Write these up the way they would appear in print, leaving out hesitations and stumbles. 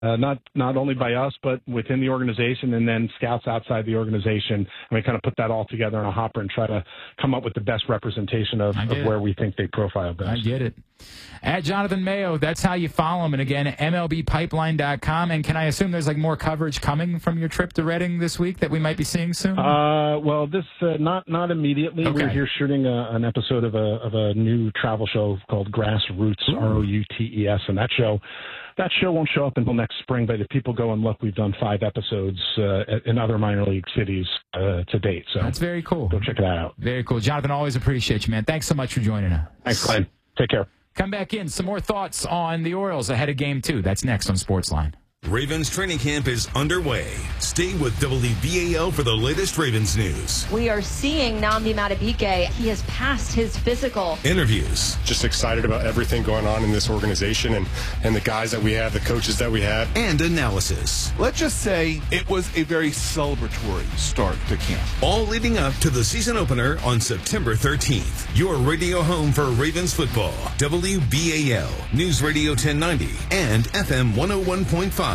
not only by us, but within the organization, and then scouts outside the organization. And we kind of put that all together in a hopper and try to come up with the best representation of where we think they profile best. I get it. At Jonathan Mayo, that's how you follow him. And again, MLBpipeline.com. And can I assume there's more coverage coming from your trip to Reading this week that we might be seeing soon? Well, this not immediately. Okay. We're here shooting an episode of a new travel show called Grassroots, Routes, and that show won't show up until next spring, but if people go and look, we've done 5 episodes in other minor league cities to date. So that's very cool. Go check that out. Very cool. Jonathan, always appreciate you, man. Thanks so much for joining us. Thanks, Glenn. Take care. Come back in. Some more thoughts on the Orioles ahead of Game 2. That's next on Sportsline. Ravens training camp is underway. Stay with WBAL for the latest Ravens news. We are seeing Nnamdi Madubuike. He has passed his physical. Interviews. Just excited about everything going on in this organization and the guys that we have, the coaches that we have. And analysis. Let's just say it was a very celebratory start to camp. All leading up to the season opener on September 13th. Your radio home for Ravens football. WBAL, News Radio 1090, and FM 101.5.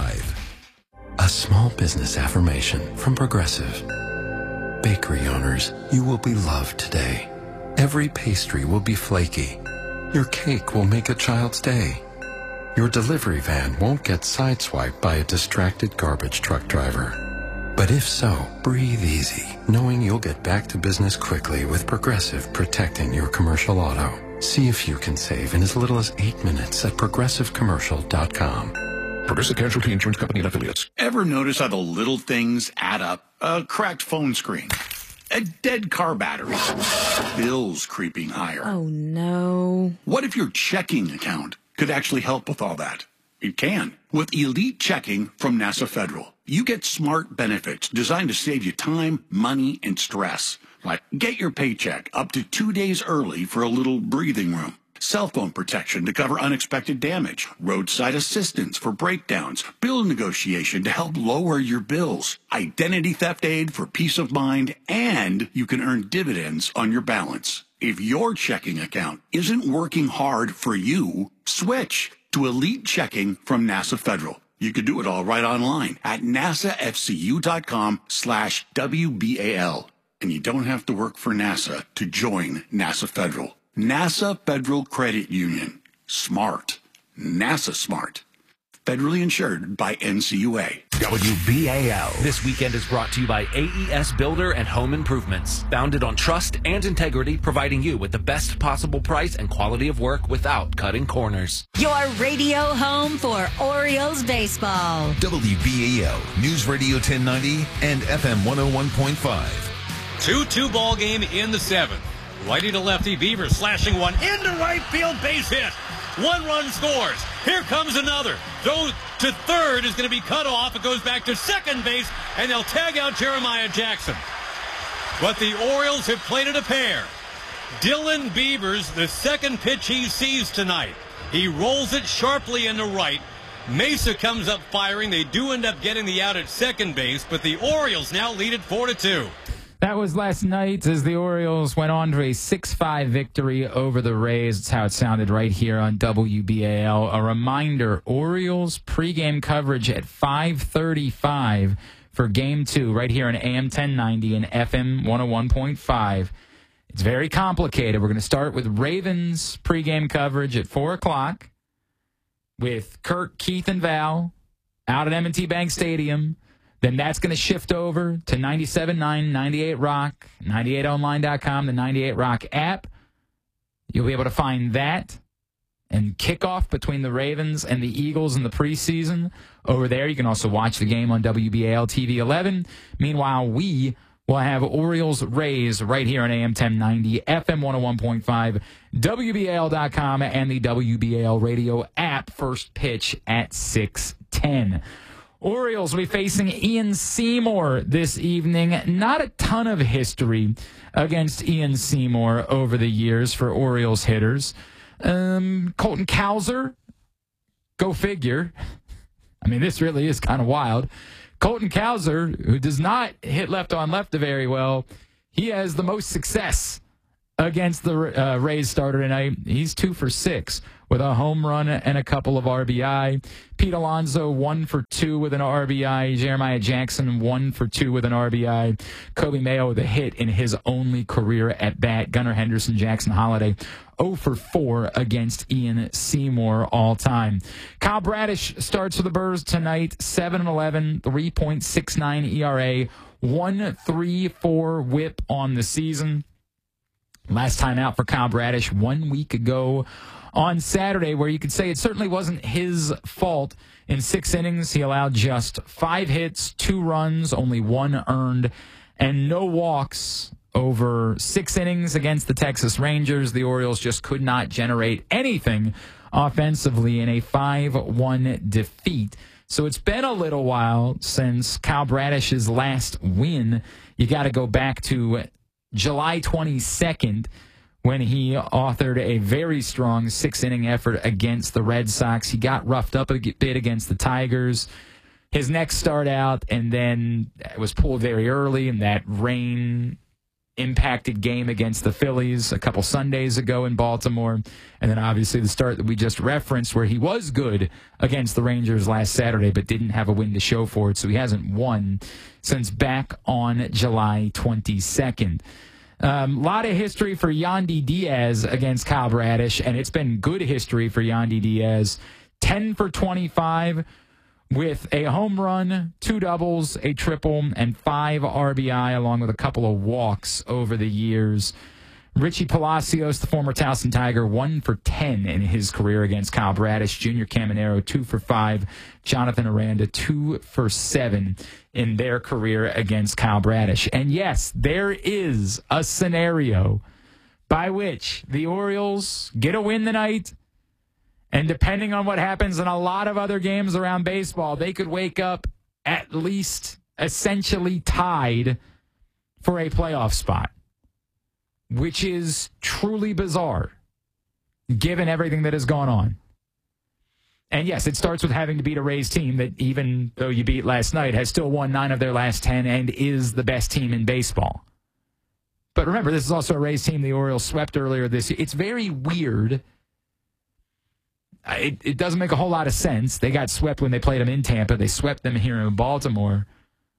A small business affirmation from Progressive. Bakery owners, you will be loved today. Every pastry will be flaky. Your cake will make a child's day. Your delivery van won't get sideswiped by a distracted garbage truck driver. But if so, breathe easy, knowing you'll get back to business quickly with Progressive protecting your commercial auto. See if you can save in as little as 8 minutes at progressivecommercial.com. Progressive Casualty Insurance Company and Affiliates. Ever notice how the little things add up? A cracked phone screen, a dead car battery, bills creeping higher. Oh, no. What if your checking account could actually help with all that? It can. With Elite Checking from NASA Federal, you get smart benefits designed to save you time, money, and stress. Like get your paycheck up to 2 days early for a little breathing room. Cell phone protection to cover unexpected damage, roadside assistance for breakdowns, bill negotiation to help lower your bills, identity theft aid for peace of mind, and you can earn dividends on your balance. If your checking account isn't working hard for you, switch to Elite Checking from NASA Federal. You can do it all right online at nasafcu.com/WBAL. And you don't have to work for NASA to join NASA Federal. NASA Federal Credit Union. Smart. NASA smart. Federally insured by NCUA. WBAL. This weekend is brought to you by AES Builder and Home Improvements. Founded on trust and integrity, providing you with the best possible price and quality of work without cutting corners. Your radio home for Orioles baseball. WBAL, News Radio 1090 and FM 101.5. 2-2 ball game in the 7th. Righty to lefty, Bieber slashing one into right field, base hit. 1 run scores. Here comes another. Goes to third, is going to be cut off. It goes back to second base, and they'll tag out Jeremiah Jackson. But the Orioles have played it a pair. Dylan Bieber's the second pitch he sees tonight. He rolls it sharply into right. Mesa comes up firing. They do end up getting the out at second base, but the Orioles now lead it 4-2. That was last night as the Orioles went on to a 6-5 victory over the Rays. That's how it sounded right here on WBAL. A reminder, Orioles pregame coverage at 5:35 for Game 2 right here on AM 1090 and FM 101.5. It's very complicated. We're going to start with Ravens pregame coverage at 4 o'clock with Kirk, Keith, and Val out at M&T Bank Stadium. Then that's going to shift over to 97.9, 98 Rock, 98online.com, the 98 Rock app. You'll be able to find that and kickoff between the Ravens and the Eagles in the preseason over there. You can also watch the game on WBAL TV 11. Meanwhile, we will have Orioles Rays right here on AM 1090, FM 101.5, WBAL.com, and the WBAL radio app. First pitch at 6:10. Orioles will be facing Ian Seymour this evening. Not a ton of history against Ian Seymour over the years for Orioles hitters. Colton Cowser, go figure. I mean, this really is kind of wild. Colton Cowser, who does not hit left on left very well, he has the most success against the Rays starter tonight. He's 2 for 6. with a home run and a couple of RBI. Pete Alonso, 1 for 2 with an RBI. Jeremiah Jackson, 1 for 2 with an RBI. Kobe Mayo with a hit in his only career at bat. Gunnar Henderson, Jackson Holiday, 0 for 4 against Ian Seymour all time. Kyle Bradish starts for the Birds tonight, 7-11, 3.69 ERA, 1.34 whip on the season. Last time out for Kyle Bradish 1 week ago on Saturday, where you could say it certainly wasn't his fault. In 6 innings, he allowed just 5 hits, 2 runs, only 1 earned, and no walks over 6 innings against the Texas Rangers. The Orioles just could not generate anything offensively in a 5-1 defeat. So it's been a little while since Kyle Bradish's last win. You got to go back to July 22nd, when he authored a very strong 6-inning effort against the Red Sox. He got roughed up a bit against the Tigers. His next start out, and then was pulled very early in that rain-impacted game against the Phillies a couple Sundays ago in Baltimore. And then obviously the start that we just referenced, where he was good against the Rangers last Saturday, but didn't have a win to show for it. So he hasn't won since back on July 22nd. A lot of history for Yandy Diaz against Kyle Bradish, and it's been good history for Yandy Diaz. 10 for 25 with a home run, 2 doubles, a triple, and 5 RBI, along with a couple of walks over the years. Richie Palacios, the former Towson Tiger, 1 for 10 in his career against Kyle Bradish. Junior Caminero, 2 for 5. Jonathan Aranda, 2 for 7 in their career against Kyle Bradish. And yes, there is a scenario by which the Orioles get a win tonight, and depending on what happens in a lot of other games around baseball, they could wake up at least essentially tied for a playoff spot, which is truly bizarre given everything that has gone on. And yes, it starts with having to beat a Rays team that, even though you beat last night, has still won 9 of their last 10 and is the best team in baseball. But remember, this is also a Rays team the Orioles swept earlier this year. It's very weird. It doesn't make a whole lot of sense. They got swept when they played them in Tampa. They swept them here in Baltimore.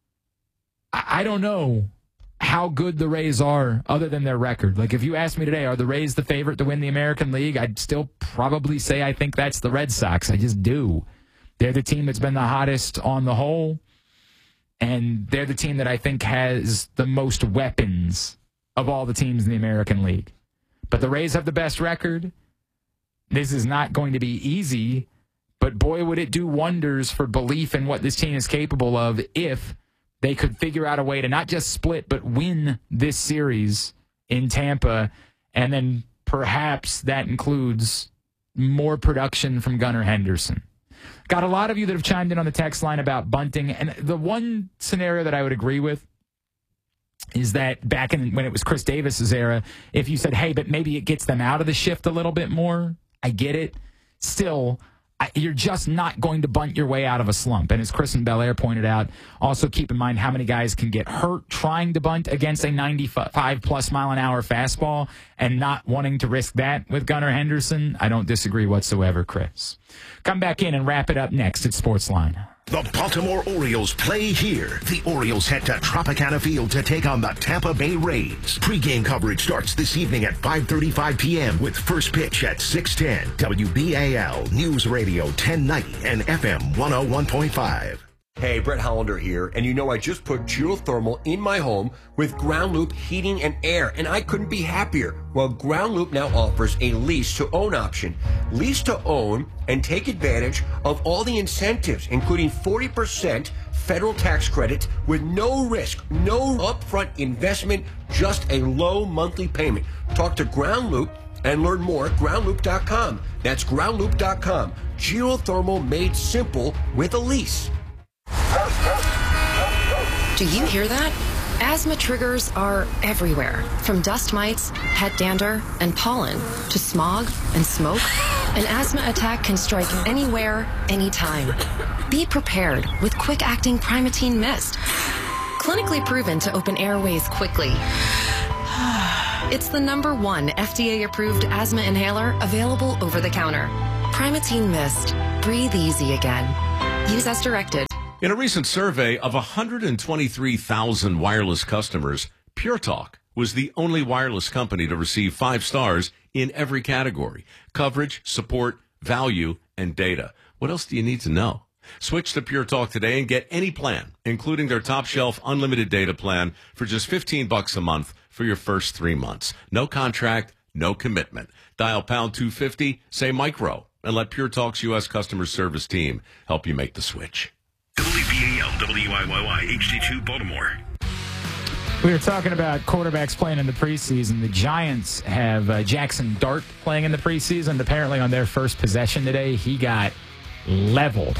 I don't know how good the Rays are other than their record. Like, if you asked me today, are the Rays the favorite to win the American League? I'd still probably say I think that's the Red Sox. I just do. They're the team that's been the hottest on the whole, and they're the team that I think has the most weapons of all the teams in the American League. But the Rays have the best record. This is not going to be easy, but boy, would it do wonders for belief in what this team is capable of if they could figure out a way to not just split, but win this series in Tampa. And then perhaps that includes more production from Gunnar Henderson. Got a lot of you that have chimed in on the text line about bunting. And the one scenario that I would agree with is that back when it was Chris Davis's era, if you said, hey, but maybe it gets them out of the shift a little bit more, I get it. Still, you're just not going to bunt your way out of a slump. And as Chris in Bel Air pointed out, also keep in mind how many guys can get hurt trying to bunt against a 95-plus mile-an-hour fastball and not wanting to risk that with Gunnar Henderson. I don't disagree whatsoever, Chris. Come back in and wrap it up next at Sportsline. The Baltimore Orioles play here. The Orioles head to Tropicana Field to take on the Tampa Bay Rays. Pre-game coverage starts this evening at 5:35 p.m. with first pitch at 6:10. WBAL News Radio 1090 and FM 101.5. Hey, Brett Hollander here, and you know I just put geothermal in my home with Ground Loop Heating and Air, and I couldn't be happier. Well, Ground Loop now offers a lease-to-own option. Lease-to-own and take advantage of all the incentives, including 40% federal tax credit with no risk, no upfront investment, just a low monthly payment. Talk to Ground Loop and learn more at groundloop.com. That's groundloop.com. Geothermal made simple with a lease. Do you hear that? Asthma triggers are everywhere, from dust mites, pet dander, and pollen, to smog and smoke. An asthma attack can strike anywhere, anytime. Be prepared with quick-acting Primatene Mist. Clinically proven to open airways quickly It's the #1 FDA-approved asthma inhaler available over the counter. Primatene Mist. Breathe easy again. Use as directed. In a recent survey of 123,000 wireless customers, Pure Talk was the only wireless company to receive 5 stars in every category: coverage, support, value, and data. What else do you need to know? Switch to Pure Talk today and get any plan, including their top shelf unlimited data plan, for just $15 a month for your first 3 months. No contract, no commitment. Dial pound 250, say micro, and let Pure Talk's U.S. customer service team help you make the switch. WBAL, WIYY, HD2, Baltimore. We were talking about quarterbacks playing in the preseason. The Giants have Jackson Dart playing in the preseason. Apparently on their first possession today, he got leveled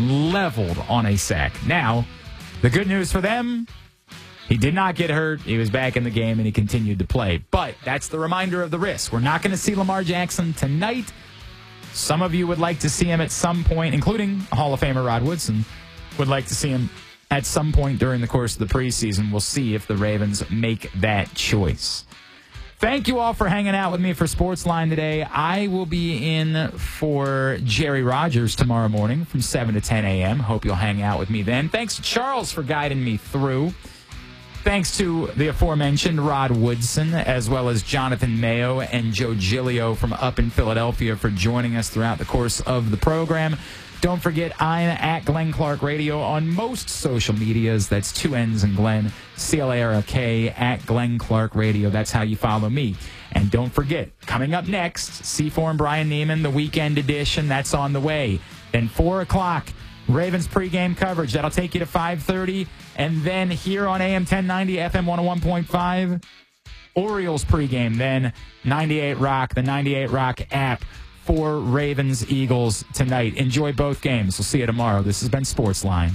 on a sack. Now, the good news for them, he did not get hurt. He was back in the game, and he continued to play. But that's the reminder of the risk. We're not going to see Lamar Jackson tonight. Some of you would like to see him at some point, including Hall of Famer Rod Woodson, would like to see him at some point during the course of the preseason. We'll see if the Ravens make that choice. Thank you all for hanging out with me for Sportsline today. I will be in for Jerry Rogers tomorrow morning from 7 to 10 a.m. Hope you'll hang out with me then. Thanks to Charles for guiding me through. Thanks to the aforementioned Rod Woodson, as well as Jonathan Mayo and Joe Giglio from up in Philadelphia for joining us throughout the course of the program. Don't forget, I'm at Glenn Clark Radio on most social medias. That's 2 N's in Glenn, CLARK, at Glenn Clark Radio. That's how you follow me. And don't forget, coming up next, C4 and Brian Neiman, the weekend edition. That's on the way. Then 4 o'clock, Ravens pregame coverage. That'll take you to 5:30. And then here on AM 1090, FM 101.5, Orioles pregame. Then 98 Rock, the 98 Rock app for Ravens Eagles tonight. Enjoy both games. We'll see you tomorrow. This has been Sportsline.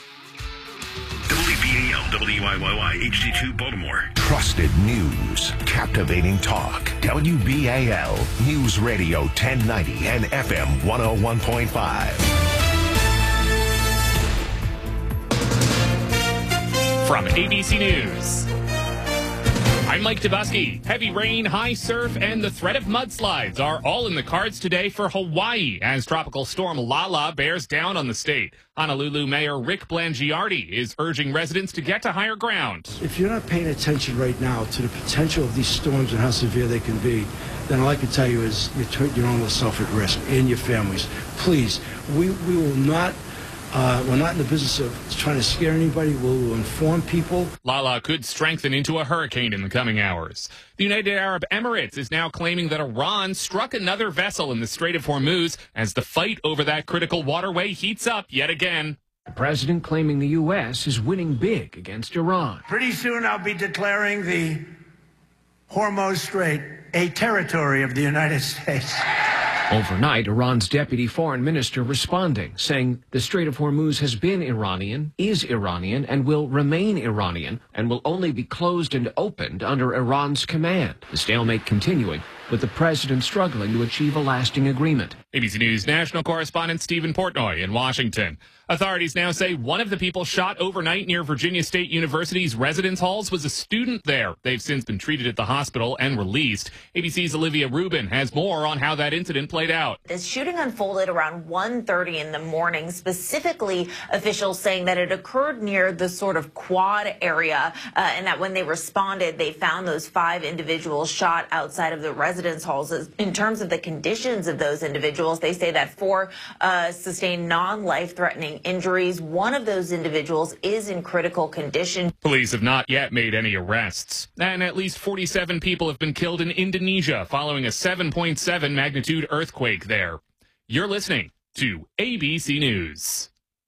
WBAL, WIYY, HD2, Baltimore. Trusted news. Captivating talk. WBAL, News Radio 1090 and FM 101.5. From ABC News, I'm Mike Dubusky. Heavy rain, high surf, and the threat of mudslides are all in the cards today for Hawaii as tropical storm Lala bears down on the state. Honolulu Mayor Rick Blangiardi is urging residents to get to higher ground. If you're not paying attention right now to the potential of these storms and how severe they can be, then all I can tell you is you put your own self at risk and your families. Please, we will not... we're not in the business of trying to scare anybody. We'll inform people. Lala could strengthen into a hurricane in the coming hours. The United Arab Emirates is now claiming that Iran struck another vessel in the Strait of Hormuz as the fight over that critical waterway heats up yet again. The president claiming the U.S. is winning big against Iran. Pretty soon I'll be declaring the Hormuz Strait a territory of the United States. Overnight, Iran's deputy foreign minister responding, saying the Strait of Hormuz has been Iranian, is Iranian, and will remain Iranian, and will only be closed and opened under Iran's command. The stalemate continuing, with the president struggling to achieve a lasting agreement. ABC News national correspondent Stephen Portnoy in Washington. Authorities now say one of the people shot overnight near Virginia State University's residence halls was a student there. They've since been treated at the hospital and released. ABC's Olivia Rubin has more on how that incident played out. This shooting unfolded around 1:30 in the morning, specifically officials saying that it occurred near the sort of quad area, and that when they responded, they found those 5 individuals shot outside of the residence halls. In terms of the conditions of those individuals, they say that 4 sustained non-life-threatening injuries. One of those individuals is in critical condition. Police have not yet made any arrests. And at least 47 people have been killed in Indonesia following a 7.7 magnitude earthquake there. You're listening to ABC News.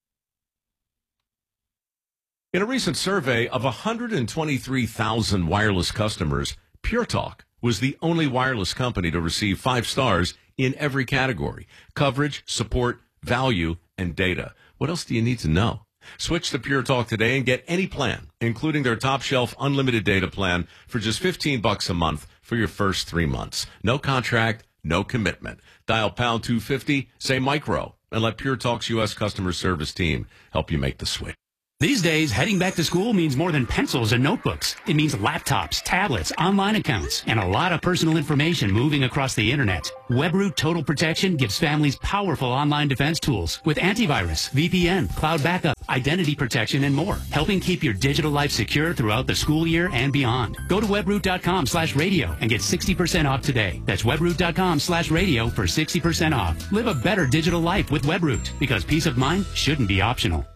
In a recent survey of 123,000 wireless customers, Pure Talk was the only wireless company to receive 5 stars in every category: coverage, support, value, and data. What else do you need to know? Switch to Pure Talk today and get any plan, including their top shelf unlimited data plan, for just $15 a month for your first 3 months. No contract, no commitment. Dial pound 250, say micro, and let Pure Talk's U.S. customer service team help you make the switch. These days, heading back to school means more than pencils and notebooks. It means laptops, tablets, online accounts, and a lot of personal information moving across the internet. WebRoot Total Protection gives families powerful online defense tools with antivirus, VPN, cloud backup, identity protection, and more, helping keep your digital life secure throughout the school year and beyond. Go to webroot.com/radio and get 60% off today. That's webroot.com/radio for 60% off. Live a better digital life with WebRoot, because peace of mind shouldn't be optional.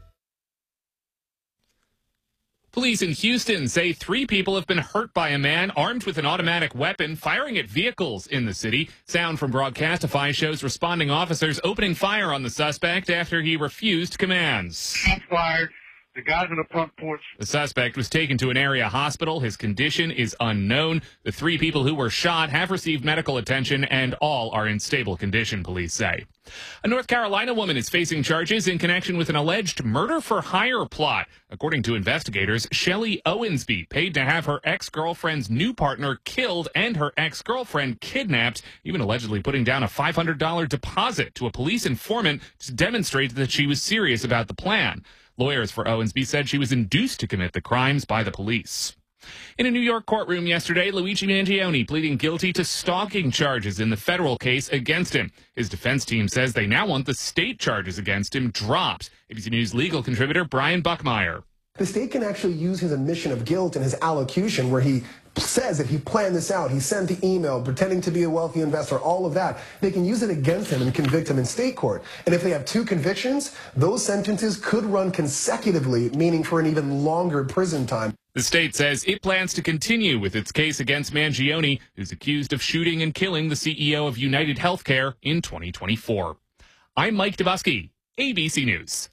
Police in Houston say 3 people have been hurt by a man armed with an automatic weapon firing at vehicles in the city. Sound from Broadcastify shows responding officers opening fire on the suspect after he refused commands. Shots fired. The guy's in the front porch. The suspect was taken to an area hospital. His condition is unknown. The 3 people who were shot have received medical attention and all are in stable condition, police say. A North Carolina woman is facing charges in connection with an alleged murder-for-hire plot. According to investigators, Shelley Owensby paid to have her ex-girlfriend's new partner killed and her ex-girlfriend kidnapped, even allegedly putting down a $500 deposit to a police informant to demonstrate that she was serious about the plan. Lawyers for Owensby said she was induced to commit the crimes by the police. In a New York courtroom yesterday, Luigi Mangione pleading guilty to stalking charges in the federal case against him. His defense team says they now want the state charges against him dropped. ABC News legal contributor Brian Buckmeyer. The state can actually use his admission of guilt in his allocution, where he says that he planned this out, he sent the email pretending to be a wealthy investor, all of that. They can use it against him and convict him in state court. And if they have 2 convictions, those sentences could run consecutively, meaning for an even longer prison time. The state says it plans to continue with its case against Mangione, who's accused of shooting and killing the CEO of United Healthcare in 2024. I'm Mike Dubusky, ABC News.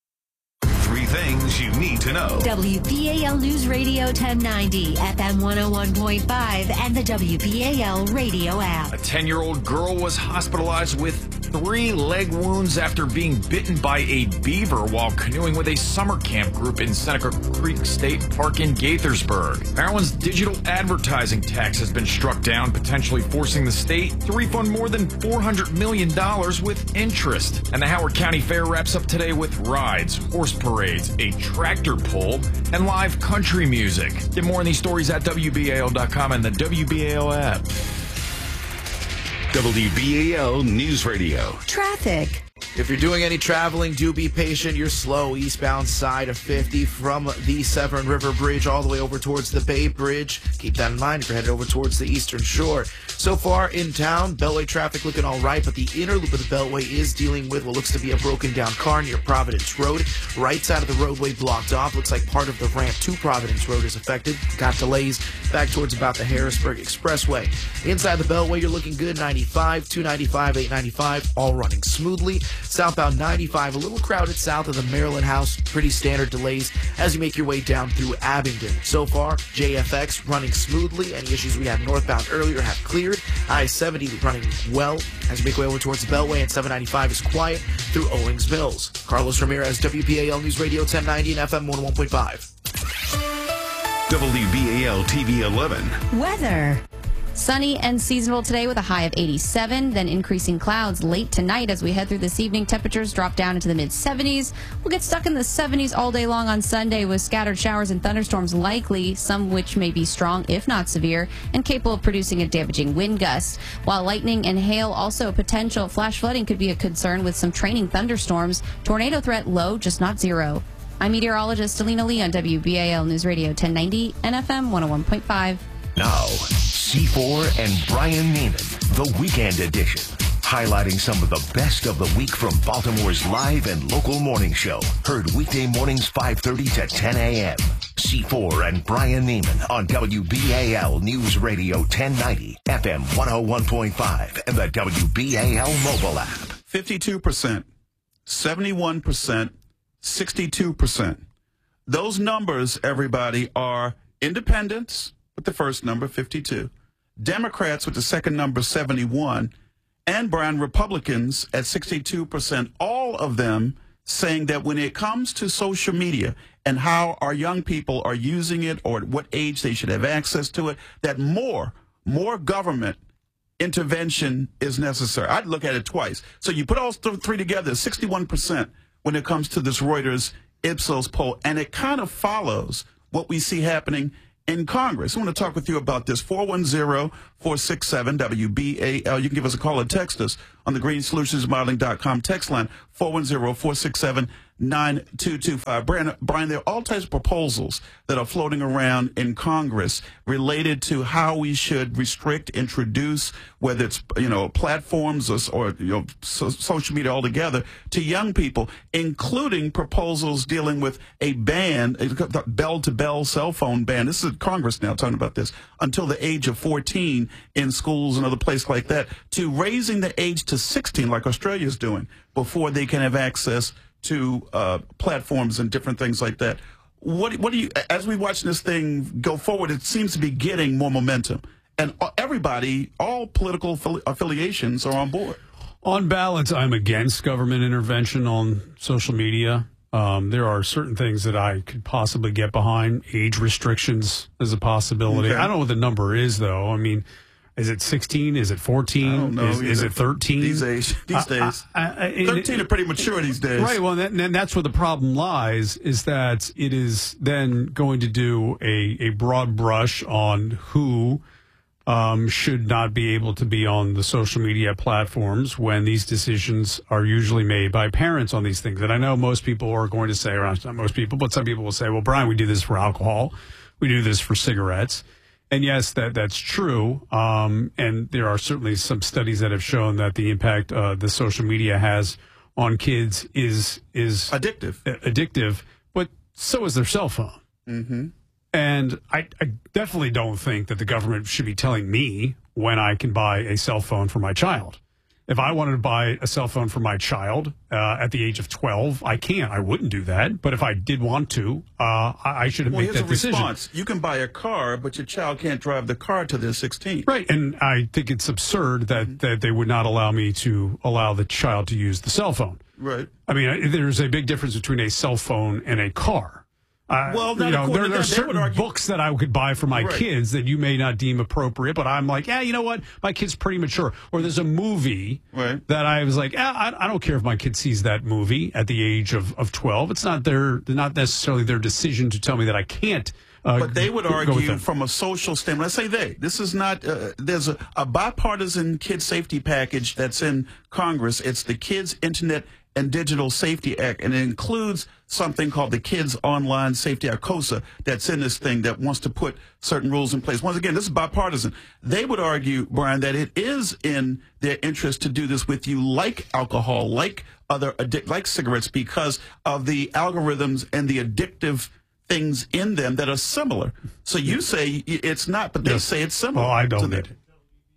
3 things you need to know. WBAL News Radio 1090, FM 101.5, and the WBAL radio app. A 10-year-old girl was hospitalized with 3 leg wounds after being bitten by a beaver while canoeing with a summer camp group in Seneca Creek State Park in Gaithersburg. Maryland's digital advertising tax has been struck down, potentially forcing the state to refund more than $400 million with interest. And the Howard County Fair wraps up today with rides, horse parades, a tractor pull, and live country music. Get more on these stories at WBAL.com and the WBAL app. WBAL News Radio. Traffic. If you're doing any traveling, do be patient. You're slow eastbound side of 50 from the Severn River Bridge all the way over towards the Bay Bridge. Keep that in mind if you're headed over towards the Eastern Shore. So far in town, Beltway traffic looking all right, but the inner loop of the Beltway is dealing with what looks to be a broken down car near Providence Road. Right side of the roadway blocked off. Looks like part of the ramp to Providence Road is affected. Got delays back towards about the Harrisburg Expressway. Inside the Beltway, you're looking good. 95, 295, 895, all running smoothly. Southbound 95, a little crowded south of the Maryland House. Pretty standard delays as you make your way down through Abingdon. So far, JFX running smoothly. Any issues we had northbound earlier have cleared. I-70 running well as you make your way over towards the Beltway, and 795 is quiet through Owings Mills. Carlos Ramirez, WBAL News Radio 1090 and FM 101.5. WBAL TV 11. Weather. Sunny and seasonal today with a high of 87, then increasing clouds late tonight as we head through this evening. Temperatures drop down into the mid-70s. We'll get stuck in the 70s all day long on Sunday with scattered showers and thunderstorms likely, some which may be strong if not severe and capable of producing a damaging wind gust. While lightning and hail also potential, flash flooding could be a concern with some training thunderstorms. Tornado threat low, just not zero. I'm meteorologist Alina Lee on WBAL News Radio 1090 and FM 101.5. Now, C4 and Brian Neiman, the Weekend Edition, highlighting some of the best of the week from Baltimore's live and local morning show. Heard weekday mornings 5:30 to 10 a.m. C4 and Brian Neiman on WBAL News Radio 1090, FM 101.5, and the WBAL mobile app. 52%, 71%, 62%. Those numbers, everybody, are independents with the first number, 52, Democrats with the second number, 71, and Brown Republicans at 62%, all of them saying that when it comes to social media and how our young people are using it or at what age they should have access to it, that more government intervention is necessary. I'd look at it twice. So you put all 3 together, 61% when it comes to this Reuters Ipsos poll, and it kind of follows what we see happening in Congress. I want to talk with you about this. 410-467-WBAL. You can give us a call or text us on the greensolutionsmodeling.com text line, 410-467-9225. Brian, there are all types of proposals that are floating around in Congress related to how we should restrict, introduce, whether it's, platforms or social media altogether, to young people, including proposals dealing with a ban, a bell-to-bell cell phone ban. This is Congress now talking about this, until the age of 14 in schools and other places like that, to raising the age to 16, like Australia is doing, before they can have access to platforms and different things like that. What do you, as we watch this thing go forward, it seems to be getting more momentum, and everybody, all political affiliations are on board. On balance, I'm against government intervention on social media. There are certain things that I could possibly get behind. Age restrictions is a possibility. Okay. I don't know what the number is, though. I mean, is it 16? Is it 14? I don't know. Is it 13? These days. 13 are pretty mature these days. Right. Well, and that's where the problem lies, is that it is then going to do a broad brush on who should not be able to be on the social media platforms when these decisions are usually made by parents on these things. And I know most people are going to say, or not most people, but some people will say, well, Brian, we do this for alcohol. We do this for cigarettes. And yes, that's true. And there are certainly some studies that have shown that the impact the social media has on kids is addictive, but so is their cell phone. Mm-hmm. And I definitely don't think that the government should be telling me when I can buy a cell phone for my child. If I wanted to buy a cell phone for my child at the age of 12, I can't. I wouldn't do that. But if I did want to, I should make that decision. Response. You can buy a car, but your child can't drive the car till they're 16. Right. And I think it's absurd that they would not allow me to allow the child to use the cell phone. Right. I mean, there's a big difference between a cell phone and a car. Well, there are certain books that I could buy for my kids that you may not deem appropriate, but I'm like, you know what? My kid's pretty mature. Or there's a movie that I was like, I don't care if my kid sees that movie at the age of 12. It's not not necessarily their decision to tell me that I can't. But they would argue from a social standpoint. Let's say this is not, there's a bipartisan kid safety package that's in Congress. It's the Kids Internet and Digital Safety Act, and it includes something called the Kids Online Safety Act, KOSA, that's in this thing that wants to put certain rules in place. Once again, this is bipartisan. They would argue, Brian, that it is in their interest to do this with you, like alcohol, like like cigarettes, because of the algorithms and the addictive things in them that are similar. So you say it's not, but they say it's similar. Oh, I don't need it.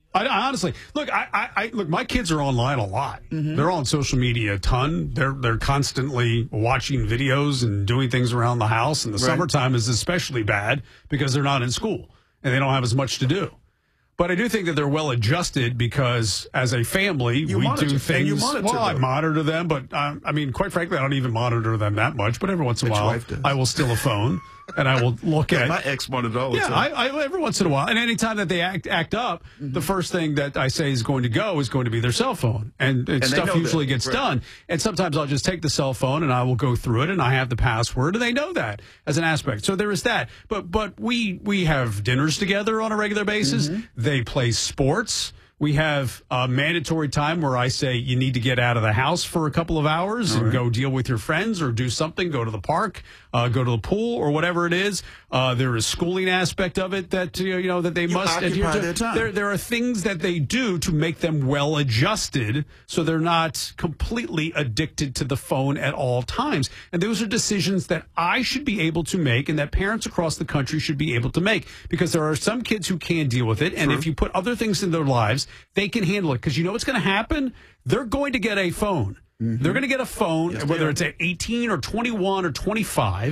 I honestly look. Look. My kids are online a lot. Mm-hmm. They're on social media a ton. They're constantly watching videos and doing things around the house. And the summertime is especially bad because they're not in school and they don't have as much to do. But I do think that they're well adjusted because as a family, we do things. I monitor them, but I mean, quite frankly, I don't even monitor them that much. But every once in a while, I will steal a phone. And I will look at my ex monitored all the time. I every once in a while, and anytime that they act up, the first thing that I say is going to be their cell phone, and stuff usually gets done. And sometimes I'll just take the cell phone and I will go through it, and I have the password, and they know that as an aspect. So there is that. But we have dinners together on a regular basis. Mm-hmm. They play sports. We have a mandatory time where I say you need to get out of the house for a couple of hours and go deal with your friends or do something, go to the park, go to the pool or whatever it is. There is schooling aspect of it that, that they must adhere to. There are things that they do to make them well adjusted so they're not completely addicted to the phone at all times. And those are decisions that I should be able to make and that parents across the country should be able to make, because there are some kids who can deal with it. And if you put other things in their lives, they can handle it, because you know what's going to happen? They're going to get a phone. Mm-hmm. They're going to get a phone, whether it's at 18 or 21 or 25,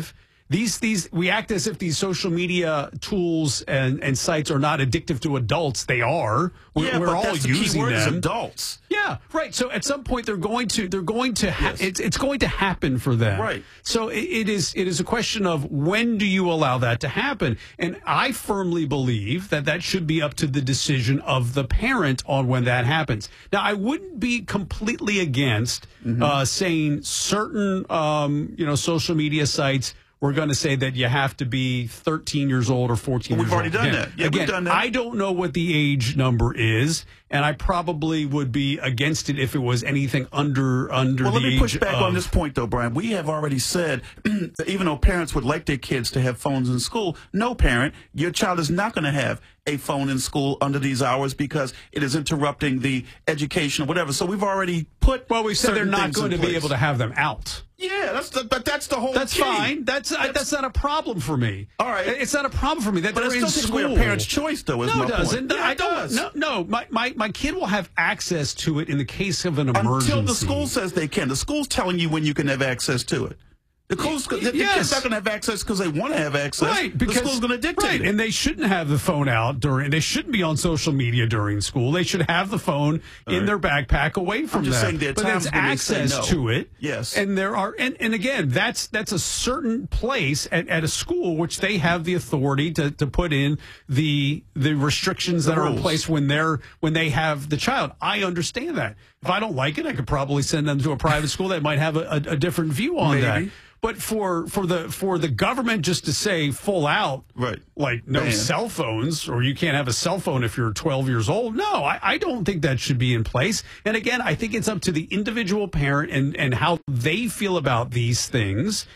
we act as if these social media tools and sites are not addictive to adults. They are. We're all using them. Adults. Yeah, right. So at some point they're going to it's going to happen for them. Right. So it is a question of when do you allow that to happen? And I firmly believe that should be up to the decision of the parent on when that happens. Now, I wouldn't be completely against saying certain social media sites, we're going to say that you have to be 13 years old or 14 years old. We've already done that. Yeah, we've done that. I don't know what the age number is, and I probably would be against it if it was anything under the age. Well, let me push back on this point, though, Brian. We have already said that even though parents would like their kids to have phones in school, no parent, your child is not going to have a phone in school under these hours because it is interrupting the education or whatever. So we've already put. Well, we said they're not going to be able to have them out. Yeah, that's the whole. That's key. fine. That's not a problem for me. All right, it's not a problem for me that but they're in still school. A parent's choice, though. Is no, my it doesn't. Point. Yeah, it does. No. My kid will have access to it in the case of an emergency. Until the school says they can. The school's telling you when you can have access to it. The kid's not going to have access because they want to have access. Right, because the school's going to dictate it. And they shouldn't have the phone out they shouldn't be on social media during school. They should have the phone in their backpack away from them. I'm just saying there are times when they say access to it. Yes. And there are, and again, that's a certain place at a school which they have the authority to put in the restrictions that are in place when they have the child. I understand that. If I don't like it, I could probably send them to a private school that might have a different view on that. But for the government just to say full out, right, like no cell phones, or you can't have a cell phone if you're 12 years old, no, I don't think that should be in place. And again, I think it's up to the individual parent and how they feel about these things.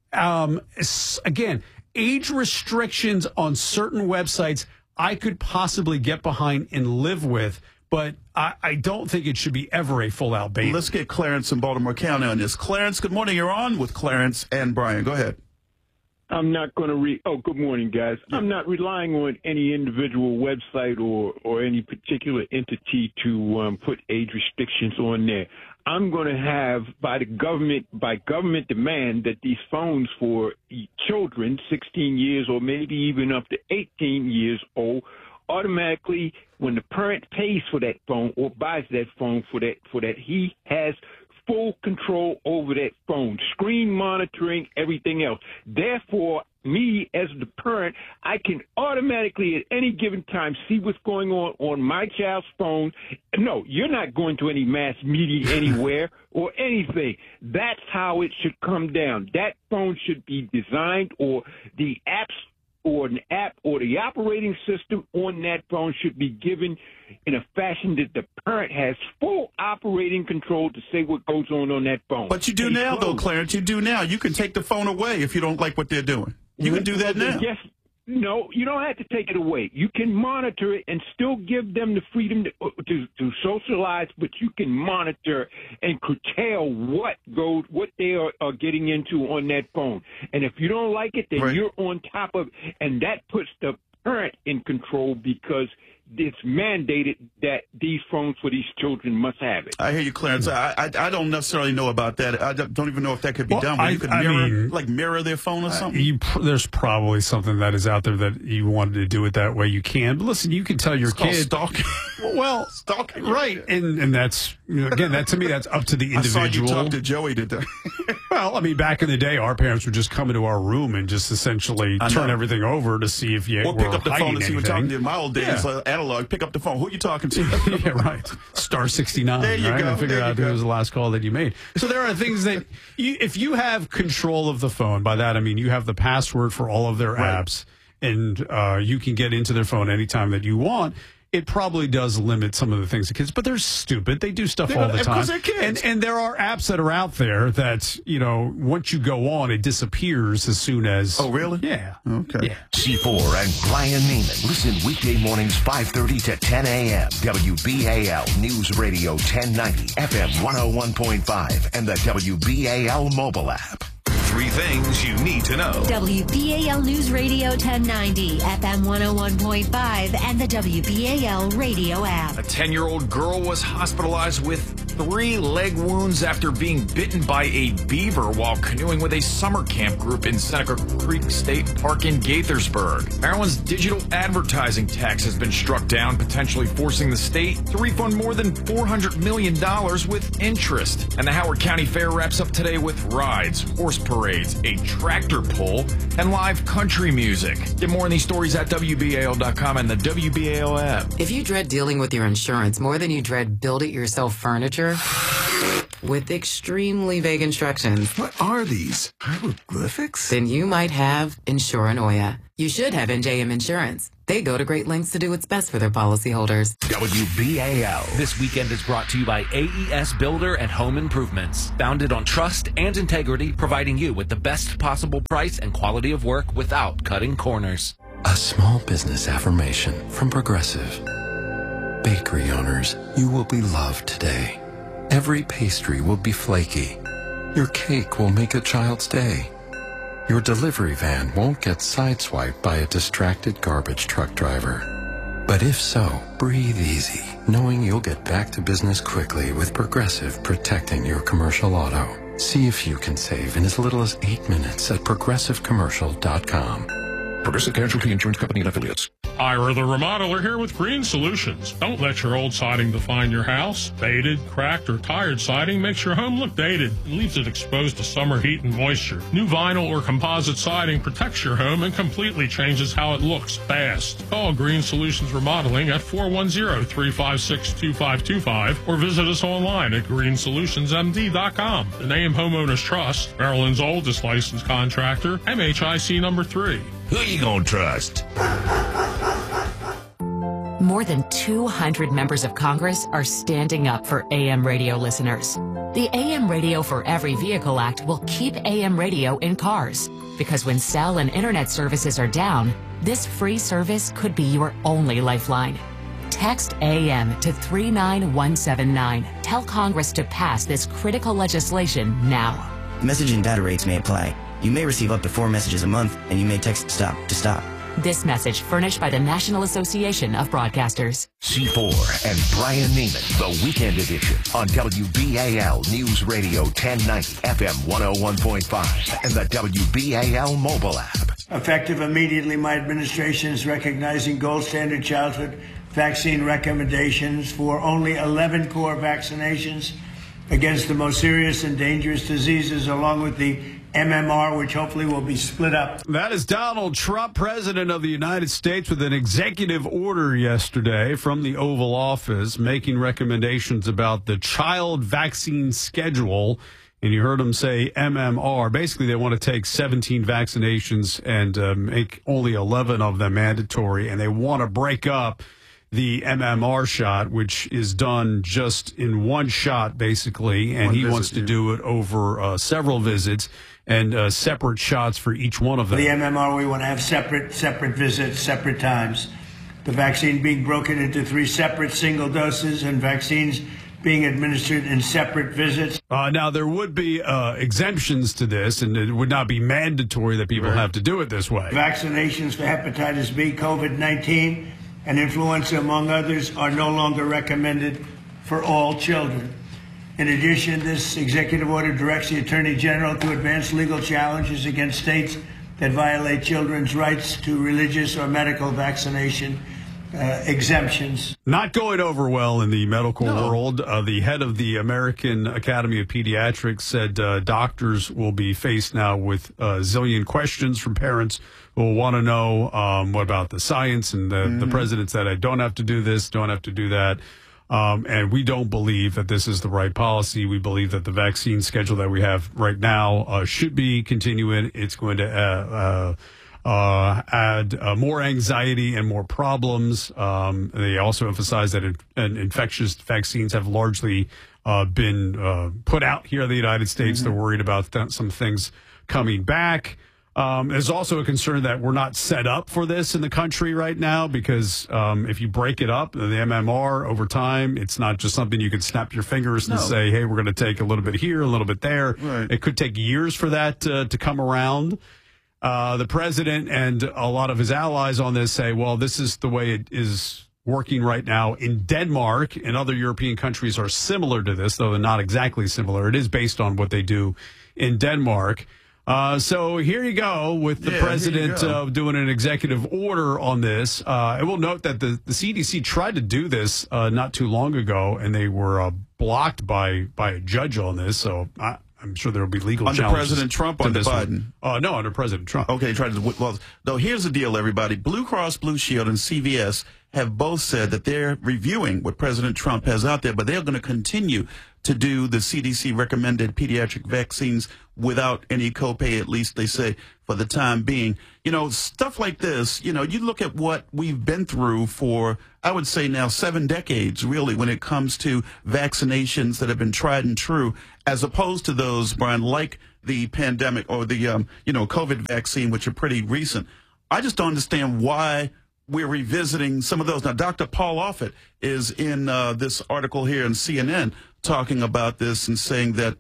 Again, age restrictions on certain websites I could possibly get behind and live with, but I don't think it should be ever a full-out ban. Let's get Clarence in Baltimore County on this. Clarence, good morning. You're on with Clarence and Brian. Go ahead. I'm not going to good morning, guys. Yeah. I'm not relying on any individual website or any particular entity to put age restrictions on there. I'm going to have, by government demand, that these phones for children 16 years or maybe even up to 18 years old automatically, when the parent pays for that phone or buys that phone for that, he has full control over that phone, screen monitoring, everything else. Therefore, me as the parent, I can automatically at any given time see what's going on my child's phone. No, you're not going to any mass media anywhere or anything. That's how it should come down. That phone should be designed, or the apps or an app or the operating system on that phone should be given in a fashion that the parent has full operating control to say what goes on that phone. But you do now, though, Clarence. You do now. You can take the phone away if you don't like what they're doing. You can do that now. Yes. No, you don't have to take it away. You can monitor it and still give them the freedom to socialize, but you can monitor and curtail what they are getting into on that phone. And if you don't like it, then you're on top of it, and that puts the parent in control because it's mandated that these phones for these children must have it. I hear you, Clarence. I don't necessarily know about that. I don't even know if that could be done. But you could mirror their phone or something. There's probably something that is out there that you wanted to do it that way. You can. But listen, you can tell your kid. Stalking. Well, stalking. Right, and that's again, that to me, that's up to the individual. I saw you talk to Joey today. Well, I mean, back in the day, our parents would just come into our room and just essentially turn everything over to see if you or pick up the phone and see what you're talking to. In my old days, analog, pick up the phone. Who are you talking to? Yeah, right. Star 69. There you go. And figure out who was the last call that you made. So there are things that, if you have control of the phone, by that I mean you have the password for all of their apps, and you can get into their phone anytime that you want. It probably does limit some of the things the kids, but they're stupid. They do stuff all the time. Because they're kids. And there are apps that are out there that, once you go on, it disappears as soon as. Oh, really? Yeah. Okay. Yeah. C4 and Brian Neiman. Listen weekday mornings 5:30 to 10 a.m. WBAL News Radio 1090, FM 101.5, and the WBAL mobile app. 3 things you need to know. WBAL News Radio 1090, FM 101.5, and the WBAL radio app. A 10-year-old girl was hospitalized with 3 leg wounds after being bitten by a beaver while canoeing with a summer camp group in Seneca Creek State Park in Gaithersburg. Maryland's digital advertising tax has been struck down, potentially forcing the state to refund more than $400 million with interest. And the Howard County Fair wraps up today with rides, horse parades, a tractor pull, and live country music. Get more on these stories at WBAL.com and the WBAL app. If you dread dealing with your insurance more than you dread build-it-yourself furniture with extremely vague instructions. What are these? Hieroglyphics? Then you might have Insuranoia. You should have NJM Insurance. They go to great lengths to do what's best for their policyholders. WBAL. This weekend is brought to you by AES Builder and Home Improvements. Founded on trust and integrity, providing you with the best possible price and quality of work without cutting corners. A small business affirmation from Progressive. Bakery owners, you will be loved today. Every pastry will be flaky. Your cake will make a child's day. Your delivery van won't get sideswiped by a distracted garbage truck driver. But if so, breathe easy, knowing you'll get back to business quickly with Progressive protecting your commercial auto. See if you can save in as little as 8 minutes at progressivecommercial.com. Progressive Casualty Insurance Company and Affiliates. Ira the Remodeler here with Green Solutions. Don't let your old siding define your house. Faded, cracked, or tired siding makes your home look dated and leaves it exposed to summer heat and moisture. New vinyl or composite siding protects your home and completely changes how it looks fast. Call Green Solutions Remodeling at 410-356-2525 or visit us online at greensolutionsmd.com. The name Homeowners Trust, Maryland's oldest licensed contractor, MHIC number 3. Who you gonna trust? More than 200 members of Congress are standing up for AM radio listeners. The AM Radio for Every Vehicle Act will keep AM radio in cars, because when cell and internet services are down, this free service could be your only lifeline. Text AM to 39179. Tell Congress to pass this critical legislation now. Message and data rates may apply. You may receive up to 4 messages a month, and you may text STOP to stop. This message furnished by the National Association of Broadcasters. C4 and Brian Neiman, the Weekend Edition on WBAL News Radio 1090, FM 101.5, and the WBAL mobile app. Effective immediately, my administration is recognizing gold standard childhood vaccine recommendations for only 11 core vaccinations against the most serious and dangerous diseases, along with the MMR, which hopefully will be split up. That is Donald Trump, President of the United States, with an executive order yesterday from the Oval Office making recommendations about the child vaccine schedule. And you heard him say MMR. Basically, they want to take 17 vaccinations and make only 11 of them mandatory. And they want to break up the MMR shot, which is done just in one shot, basically. And he wants to do it over several visits and separate shots for each one of them. The MMR, we want to have separate visits, separate times. The vaccine being broken into 3 separate single doses, and vaccines being administered in separate visits. Now, there would be exemptions to this, and it would not be mandatory that people have to do it this way. Vaccinations for hepatitis B, COVID-19, and influenza, among others, are no longer recommended for all children. In addition, this executive order directs the Attorney General to advance legal challenges against states that violate children's rights to religious or medical vaccination exemptions. Not going over well in the medical world. The head of the American Academy of Pediatrics said doctors will be faced now with a zillion questions from parents who will want to know what about the science, and the president said, I don't have to do this, don't have to do that. And we don't believe that this is the right policy. We believe that the vaccine schedule that we have right now should be continuing. It's going to add more anxiety and more problems. They also emphasize that infectious vaccines have largely been put out here in the United States. They're worried about some things coming back. There's also a concern that we're not set up for this in the country right now because if you break it up, the MMR over time, it's not just something you can snap your fingers and say, hey, we're going to take a little bit here, a little bit there. Right. It could take years for that to come around. The president and a lot of his allies on this say, well, this is the way it is working right now in Denmark, and other European countries are similar to this, though they're not exactly similar. It is based on what they do in Denmark. So here you go with the president doing an executive order on this. I will note that the CDC tried to do this not too long ago, and they were blocked by a judge on this. So I'm sure there will be legal challenges. Under President Trump or under Biden? No, under President Trump. Okay, well, though here's the deal, everybody. Blue Cross Blue Shield and CVS have both said that they're reviewing what President Trump has out there, but they're going to continue to do the CDC recommended pediatric vaccines without any copay, at least they say, for the time being. You know, stuff like this, you know, you look at what we've been through for, I would say now 7 decades, really, when it comes to vaccinations that have been tried and true, as opposed to those, Brian, like the pandemic or the, COVID vaccine, which are pretty recent. I just don't understand why we're revisiting some of those. Now, Dr. Paul Offit is in this article here in CNN talking about this and saying that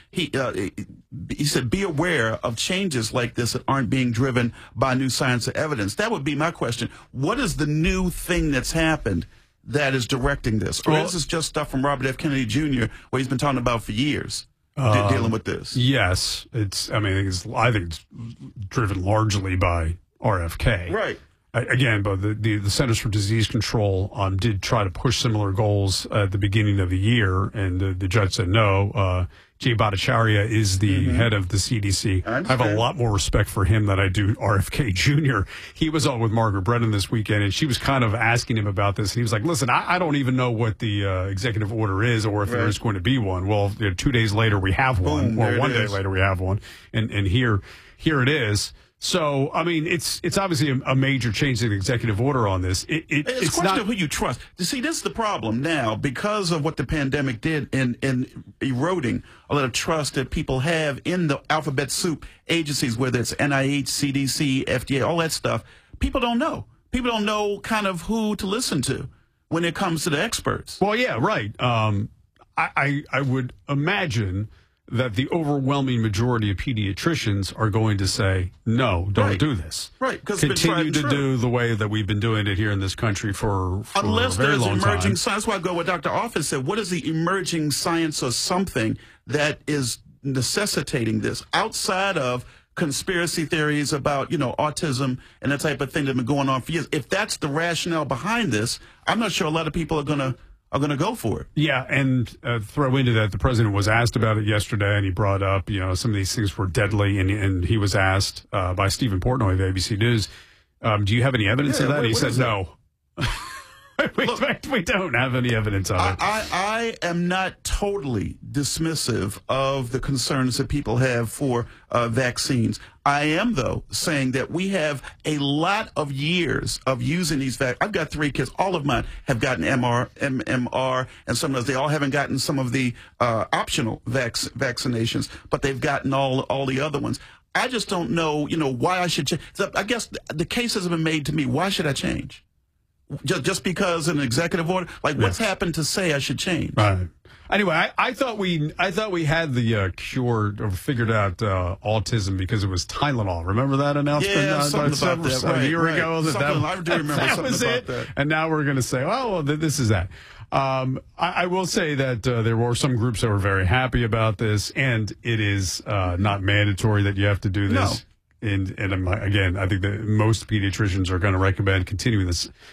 he said, be aware of changes like this that aren't being driven by new science or evidence. That would be my question. What is the new thing that's happened that is directing this? Or is this just stuff from Robert F. Kennedy Jr., where he's been talking about for years, dealing with this? Yes. I think it's driven largely by RFK. Right. Again, but the Centers for Disease Control did try to push similar goals at the beginning of the year, and the judge said no. Jay Bhattacharya is the head of the CDC. I have a lot more respect for him than I do RFK Jr. He was on with Margaret Brennan this weekend, and she was kind of asking him about this, and he was like, listen, I don't even know what the executive order is or if there is going to be one. Well, 2 days later we have one, or 1 day later we have one, and here it is. So, I mean, it's obviously a major change in the executive order on this. It's a question of who you trust. You see, this is the problem now because of what the pandemic did in eroding a lot of trust that people have in the alphabet soup agencies, whether it's NIH, CDC, FDA, all that stuff. People don't know. People don't know kind of who to listen to when it comes to the experts. Well, yeah, right. I would imagine that the overwhelming majority of pediatricians are going to say, no, don't do this. Right. Continue to do the way that we've been doing it here in this country for unless a very there's long emerging time. science. That's why I go with Dr. Offit said. What is the emerging science or something that is necessitating this outside of conspiracy theories about, autism and that type of thing that have been going on for years? If that's the rationale behind this, I'm not sure a lot of people are going to go for it. Yeah, and throw into that, the president was asked about it yesterday, and he brought up, some of these things were deadly, and he was asked by Stephen Portnoy of ABC News, do you have any evidence of that? He said no. We don't have any evidence of it. I am not totally dismissive of the concerns that people have for vaccines. I am, though, saying that we have a lot of years of using these vaccines. I've got 3 kids. All of mine have gotten MMR, and some of those, they all haven't gotten some of the optional vaccinations, but they've gotten all the other ones. I just don't know, why I should change. I guess the case has been made to me. Why should I change? Just because an executive order? Like, what's happened to say I should change? Right. Anyway, I thought we had the cure or figured out autism because it was Tylenol. Remember that announcement? Yeah, something about that. A year ago. I do remember that something was about it. that. And now we're going to say, well, this is that. I will say that there were some groups that were very happy about this, and it is not mandatory that you have to do this. No. And again, I think that most pediatricians are going to recommend continuing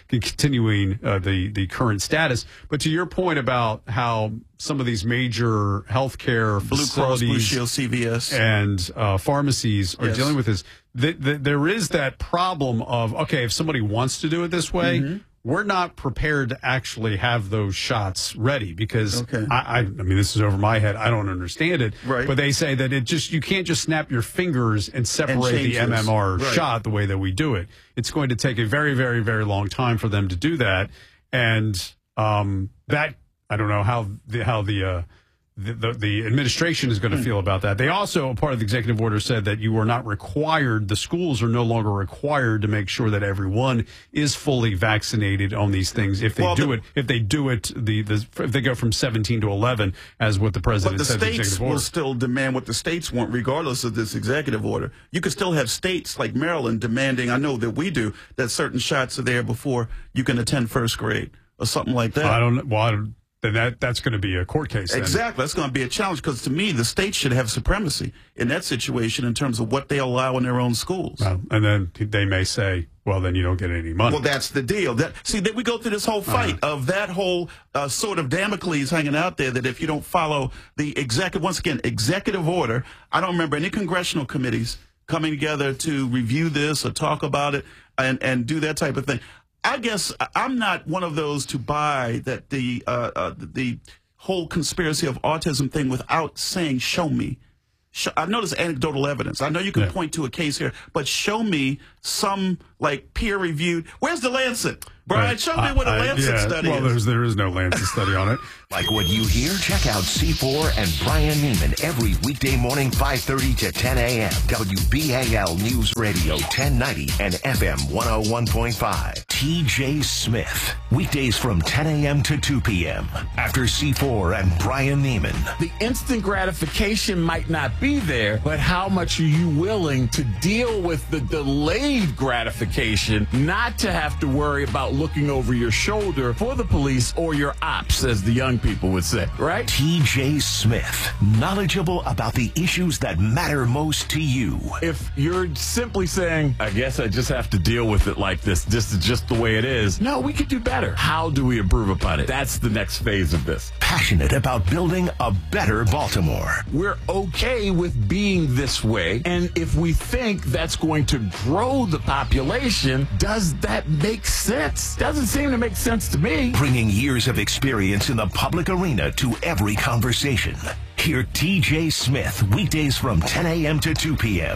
the current status. But to your point about how some of these major healthcare Blue Cross Blue Shield, CVS, and pharmacies are dealing with this, there is that problem of, okay, if somebody wants to do it this way, we're not prepared to actually have those shots ready because I mean, this is over my head. I don't understand it. Right. But they say that you can't just snap your fingers and separate the MMR shot the way that we do it. It's going to take a very, very, very long time for them to do that. And that, I don't know how the the administration is going to feel about that. They also, part of the executive order, said that you are not required, the schools are no longer required to make sure that everyone is fully vaccinated on these things. If they if they go from 17 to 11, as what the president said. But the states will still demand what the states want, regardless of this executive order. You could still have states like Maryland demanding, I know that we do, that certain shots are there before you can attend first grade or something like that. I don't. Well, then that's going to be a court case. Then. Exactly. That's going to be a challenge because, to me, the state should have supremacy in that situation in terms of what they allow in their own schools. And then they may say, well, then you don't get any money. Well, that's the deal. That we go through this whole fight of that whole sort of Damocles hanging out there, that if you don't follow the executive order, I don't remember any congressional committees coming together to review this or talk about it and do that type of thing. I guess I'm not one of those to buy that the whole conspiracy of autism thing without saying, show me. I know there's anecdotal evidence. I know you can point to a case here, but show me some like peer-reviewed. Where's the Lancet? Brian, show me what a Lancet study is. Well, there is no Lancet study on it. Like what you hear? Check out C4 and Brian Neiman every weekday morning, 5:30 to 10 a.m. WBAL News Radio 1090 and FM 101.5. TJ Smith. Weekdays from 10 a.m. to 2 p.m. After C4 and Brian Neiman. The instant gratification might not be there, but how much are you willing to deal with the delayed gratification, not to have to worry about looking over your shoulder for the police or your ops, as the young people would say, right? TJ Smith, knowledgeable about the issues that matter most to you. If you're simply saying, I guess I just have to deal with it like this is just the way it is. No, we could do better. How do we improve upon it? That's the next phase of this. Passionate about building a better Baltimore. We're okay with being this way, and if we think that's going to grow the population, does that make sense? Doesn't seem to make sense to me. Bringing years of experience in the public arena to every conversation. Hear TJ Smith weekdays from 10 a.m. to 2 p.m.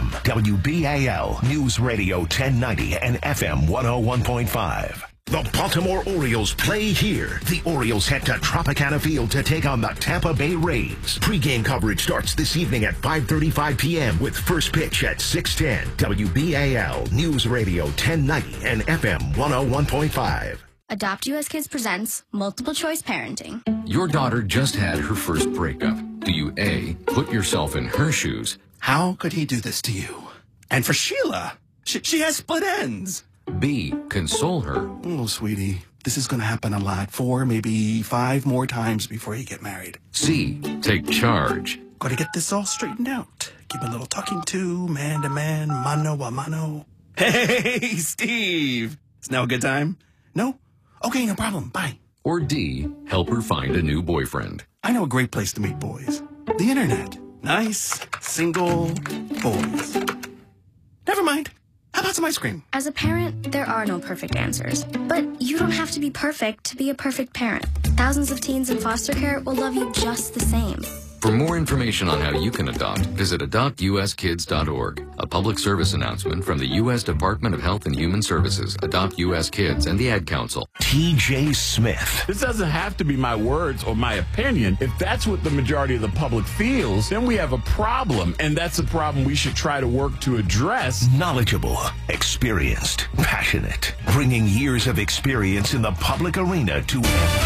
WBAL News Radio 1090 and FM 101.5. The Baltimore Orioles play here. The Orioles head to Tropicana Field to take on the Tampa Bay Rays. Pre-game coverage starts this evening at 5:35 p.m. with first pitch at 6:10. WBAL News Radio 1090 and FM 101.5. Adopt US Kids presents Multiple Choice Parenting. Your daughter just had her first breakup. Do you A, put yourself in her shoes? How could he do this to you? And for Sheila, she has split ends. B, console her. Oh, sweetie, this is going to happen a lot. 4, maybe 5 more times before you get married. C, take charge. Got to get this all straightened out. Give a little talking to, man to man, mano a mano. Hey, Steve. Is now a good time? No? Okay, no problem. Bye. Or D, help her find a new boyfriend. I know a great place to meet boys. The internet. Nice, single boys. Never mind. How about some ice cream? As a parent, there are no perfect answers. But you don't have to be perfect to be a perfect parent. Thousands of teens in foster care will love you just the same. For more information on how you can adopt, visit adoptuskids.org. A public service announcement from the U.S. Department of Health and Human Services, Adopt U.S. Kids, and the Ad Council. TJ Smith. This doesn't have to be my words or my opinion. If that's what the majority of the public feels, then we have a problem, and that's a problem we should try to work to address. Knowledgeable, experienced, passionate, bringing years of experience in the public arena to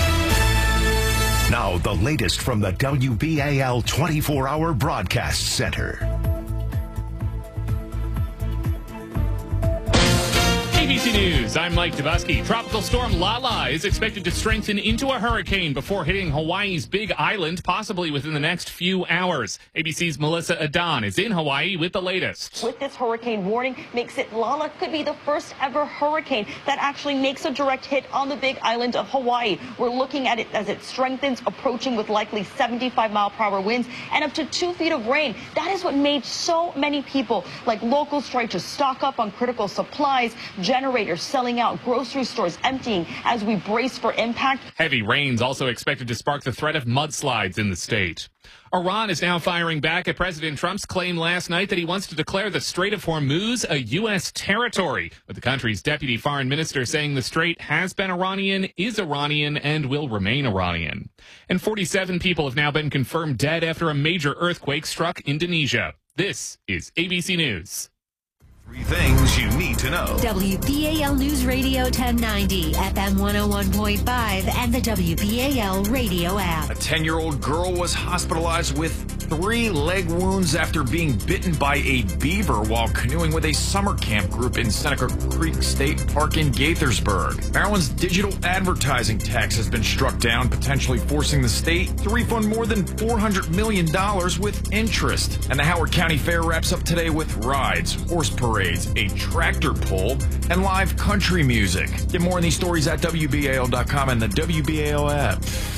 now, the latest from the WBAL 24-hour broadcast center. ABC News, I'm Mike Dubusky. Tropical storm Lala is expected to strengthen into a hurricane before hitting Hawaii's Big Island, possibly within the next few hours. ABC's Melissa Adan is in Hawaii with the latest. With this hurricane warning, makes it Lala could be the first ever hurricane that actually makes a direct hit on the Big Island of Hawaii. We're looking at it as it strengthens, approaching with likely 75-mile-per-hour winds and up to 2 feet of rain. That is what made so many people, like locals, try to stock up on critical supplies. Generators selling out, grocery stores emptying as we brace for impact. Heavy rains also expected to spark the threat of mudslides in the state. Iran is now firing back at President Trump's claim last night that he wants to declare the Strait of Hormuz a U.S. territory, with the country's deputy foreign minister saying the strait has been Iranian, is Iranian, and will remain Iranian. And 47 people have now been confirmed dead after a major earthquake struck Indonesia. This is ABC News. 3 things you need to know. WBAL News Radio 1090, FM 101.5, and the WBAL radio app. A 10-year-old girl was hospitalized with 3 leg wounds after being bitten by a beaver while canoeing with a summer camp group in Seneca Creek State Park in Gaithersburg. Maryland's digital advertising tax has been struck down, potentially forcing the state to refund more than $400 million with interest. And the Howard County Fair wraps up today with rides, horse parades, a tractor pull, and live country music. Get more on these stories at WBAL.com and the WBAL app.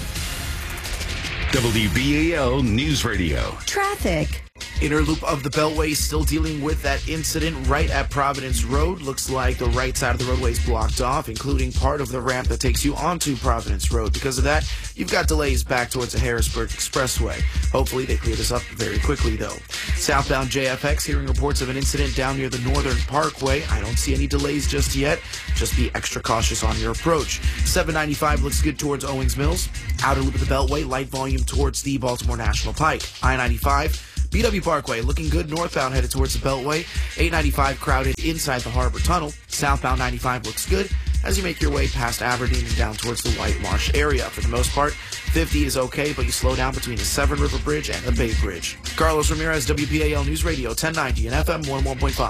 WBAL News Radio. Traffic. Inner loop of the Beltway still dealing with that incident right at Providence Road. Looks like the right side of the roadway is blocked off, including part of the ramp that takes you onto Providence Road. Because of that, you've got delays back towards the Harrisburg Expressway. Hopefully they clear this up very quickly, though. Southbound JFX, hearing reports of an incident down near the Northern Parkway. I don't see any delays just yet. Just be extra cautious on your approach. 795 looks good towards Owings Mills. Outer loop of the Beltway, light volume towards the Baltimore National Pike. I-95. BW Parkway looking good northbound headed towards the Beltway. 895 crowded inside the Harbor Tunnel. Southbound 95 looks good as you make your way past Aberdeen and down towards the White Marsh area. For the most part, 50 is okay, but you slow down between the Severn River Bridge and the Bay Bridge. Carlos Ramirez, WBAL News Radio 1090 and FM 101.5.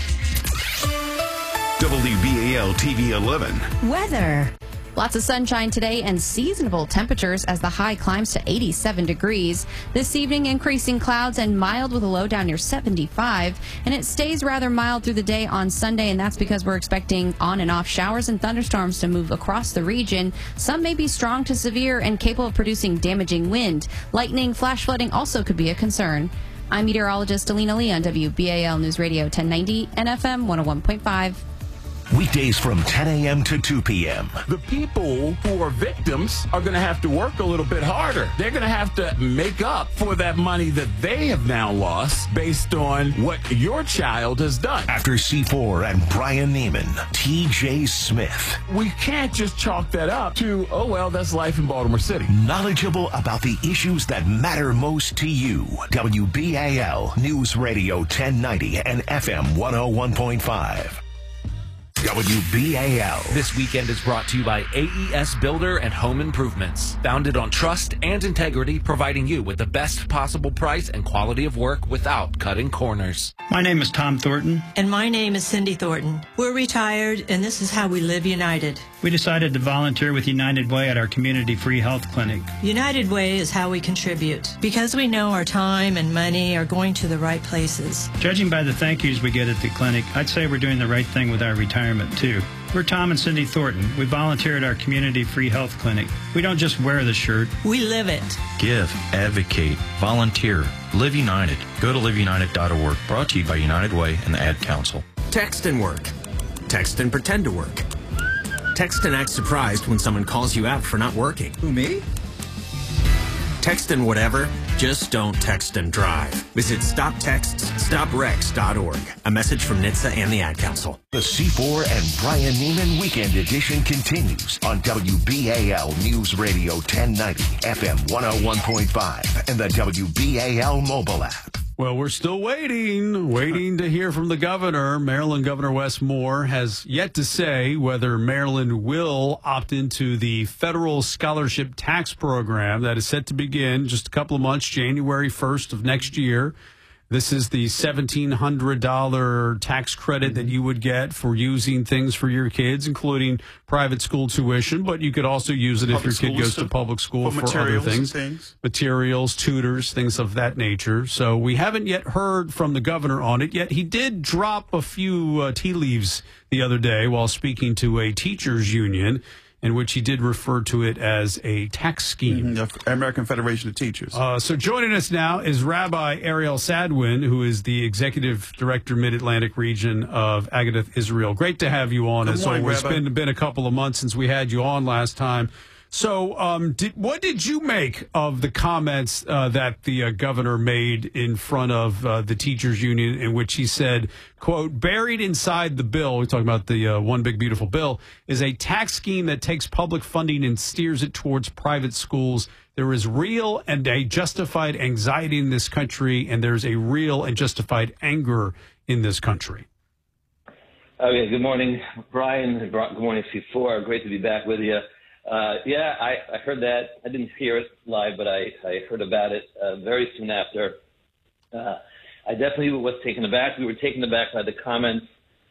WBAL TV 11. Weather. Lots of sunshine today and seasonable temperatures as the high climbs to 87 degrees. This evening, increasing clouds and mild with a low down near 75. And it stays rather mild through the day on Sunday, and that's because we're expecting on and off showers and thunderstorms to move across the region. Some may be strong to severe and capable of producing damaging wind. Lightning, flash flooding also could be a concern. I'm meteorologist Alina Lee on WBAL News Radio 1090 and FM 101.5. Weekdays from 10 a.m. to 2 p.m. The people who are victims are going to have to work a little bit harder. They're going to have to make up for that money that they have now lost based on what your child has done. After C4 and Brian Neiman, TJ Smith. We can't just chalk that up to, oh, well, that's life in Baltimore City. Knowledgeable about the issues that matter most to you. WBAL News Radio 1090 and FM 101.5. WBAL. This weekend is brought to you by AES Builder and Home Improvements. Founded on trust and integrity, providing you with the best possible price and quality of work without cutting corners. My name is Tom Thornton. And my name is Cindy Thornton. We're retired, and this is how we live united. We decided to volunteer with United Way at our community free health clinic. United Way is how we contribute, because we know our time and money are going to the right places. Judging by the thank yous we get at the clinic, I'd say we're doing the right thing with our retirement, too. We're Tom and Cindy Thornton. We volunteer at our community free health clinic. We don't just wear the shirt. We live it. Give, advocate, volunteer, Live United. Go to liveunited.org. Brought to you by United Way and the Ad Council. Text and work. Text and pretend to work. Text and act surprised when someone calls you out for not working. Who, me? Text and whatever, just don't text and drive. Visit StopTextsStopWrecks.org. A message from NHTSA and the Ad Council. The C4 and Brian Neiman Weekend Edition continues on WBAL News Radio 1090, FM 101.5, and the WBAL mobile app. Well, we're still waiting to hear from the governor. Maryland Governor Wes Moore has yet to say whether Maryland will opt into the federal scholarship tax program that is set to begin just a couple of months, January 1st of next year. This is the $1,700 tax credit that you would get for using things for your kids, including private school tuition, but you could also use it if your kid goes to public school for other things. Materials, tutors, things of that nature. So we haven't yet heard from the governor on it yet. He did drop a few tea leaves the other day while speaking to a teachers union. in which he did refer to it as a tax scheme. The American Federation of Teachers. So joining us now is Rabbi Ariel Sadwin, who is the Executive Director, Mid-Atlantic Region of Agadah Israel. Great to have you on. Good As morning, always, Rabbi. been a couple of months since we had you on last time. So what did you make of the comments that the governor made in front of the teachers union, in which he said, quote, buried inside the bill, we're talking about the One Big Beautiful Bill, is a tax scheme that takes public funding and steers it towards private schools. There is real and a justified anxiety in this country, and there's a real and justified anger in this country. Okay, good morning, Brian. Good morning, C4. Great to be back with you. I heard that. I didn't hear it live, but I heard about it very soon after. I definitely was taken aback. We were taken aback by the comments,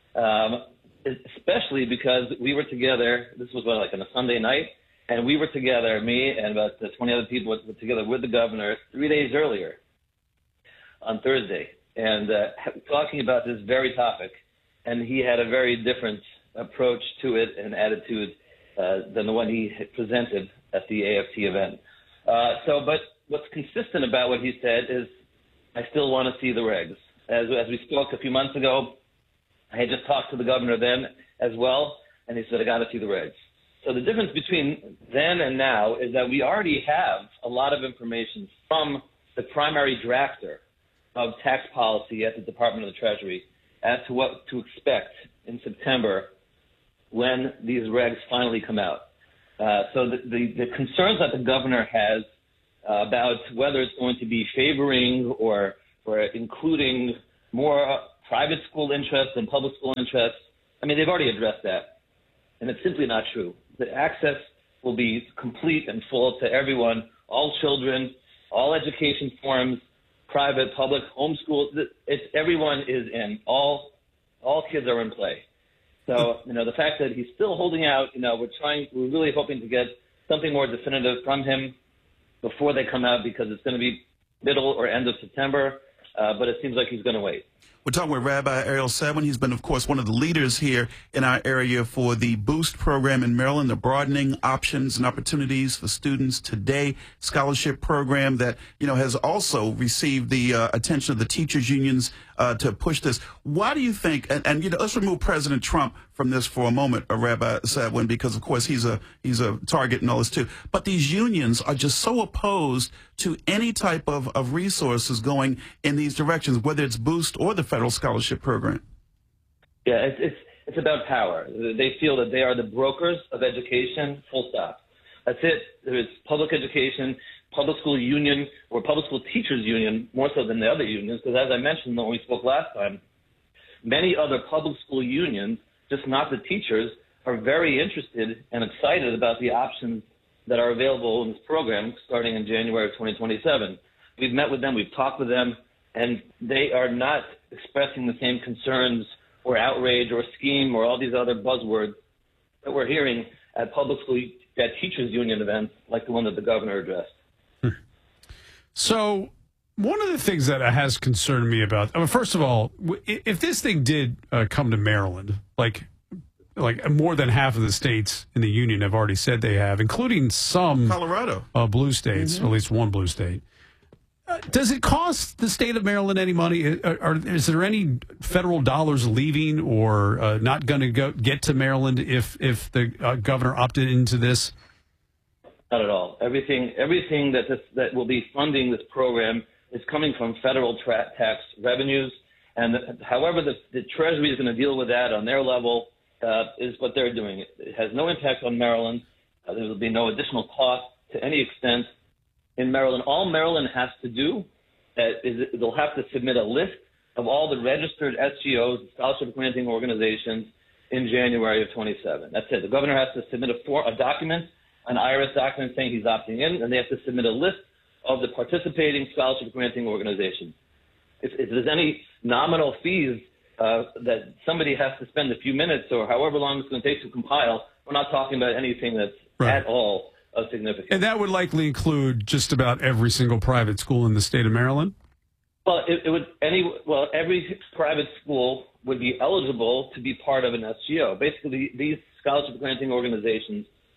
especially because we were together. This was on a Sunday night, and we were together, me and about 20 other people were together with the governor 3 days earlier on Thursday, and talking about this very topic. And he had a very different approach to it and attitude than the one he had presented at the AFT event. But what's consistent about what he said is, I still want to see the regs. As we spoke a few months ago, I had just talked to the governor then as well, and he said, I got to see the regs. So the difference between then and now is that we already have a lot of information from the primary drafter of tax policy at the Department of the Treasury as to what to expect in September when these regs finally come out. So the concerns that the governor has about whether it's going to be favoring or including more private school interests than public school interests, I mean, they've already addressed that, and it's simply not true. The access will be complete and full to everyone, all children, all education forms, private, public, homeschool. Everyone is in. All kids are in play. So, the fact that he's still holding out, we're really hoping to get something more definitive from him before they come out, because it's going to be middle or end of September. But it seems like he's going to wait. We're talking with Rabbi Ariel Sadwin. He's been, of course, one of the leaders here in our area for the Boost program in Maryland, the Broadening Options and Opportunities for Students Today scholarship program that, has also received the attention of the teachers unions to push this. Why do you think, and let's remove President Trump from this for a moment, Rabbi Sadwin, because, of course, he's a target and all this, too. But these unions are just so opposed to any type of resources going in these directions, whether it's Boost or the federal scholarship program. Yeah, it's about power. They feel that they are the brokers of education, full stop. That's it. There's public education, public school union, or public school teachers union, more so than the other unions, because as I mentioned when we spoke last time, many other public school unions, just not the teachers, are very interested and excited about the options that are available in this program starting in January of 2027. We've met with them, we've talked with them, and they are not expressing the same concerns or outrage or scheme or all these other buzzwords that we're hearing at public school, at teachers union events like the one that the governor addressed. So one of the things that has concerned me about, first of all, if this thing did come to Maryland, like more than half of the states in the union have already said they have, including some Colorado blue states, or at least one blue state. Does it cost the state of Maryland any money? Is there any federal dollars leaving or not going to get to Maryland if the governor opted into this? Not at all. Everything that will be funding this program is coming from federal tax revenues, and however the Treasury is going to deal with that on their level is what they're doing. It has no impact on Maryland. There will be no additional cost to any extent in Maryland. All Maryland has to do is they'll have to submit a list of all the registered SGOs, scholarship granting organizations, in January of 27. That's it. The governor has to submit a document, an IRS document saying he's opting in, and they have to submit a list of the participating scholarship granting organizations. If there's any nominal fees that somebody has to spend a few minutes or however long it's going to take to compile, we're not talking about anything that's at all of significance. And that would likely include just about every single private school in the state of Maryland? Well, every private school would be eligible to be part of an SGO. Basically, these scholarship granting organizations